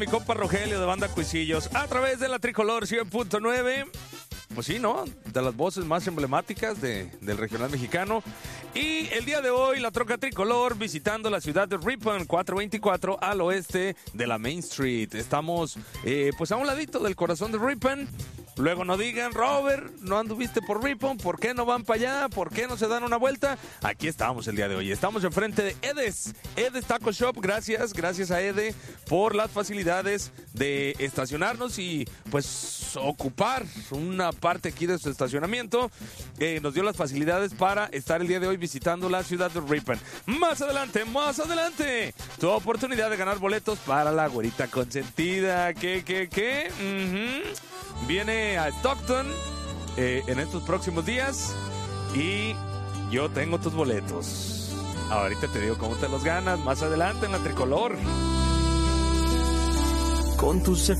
Mi compa Rogelio de Banda Cuisillos a través de la Tricolor 100.9. Pues sí, ¿no? De las voces más emblemáticas del regional mexicano. Y el día de hoy, la troca tricolor visitando la ciudad de Ripon, 424 al oeste de la Main Street. Estamos, pues a un ladito del corazón de Ripon. Luego no digan, Robert, no anduviste por Ripon, ¿por qué no van para allá? ¿Por qué no se dan una vuelta? Aquí estamos el día de hoy. Estamos enfrente de Edes Taco Shop. Gracias a Ede por las facilidades de estacionarnos y pues ocupar una parte aquí de su estacionamiento. Nos dio las facilidades para estar el día de hoy visitando la ciudad de Ripon. Más adelante, tu oportunidad de ganar boletos para la güerita consentida. ¿Qué? Viene a Stockton en estos próximos días y yo tengo tus boletos. Ahorita te digo cómo te los ganas más adelante en la Tricolor. Con tus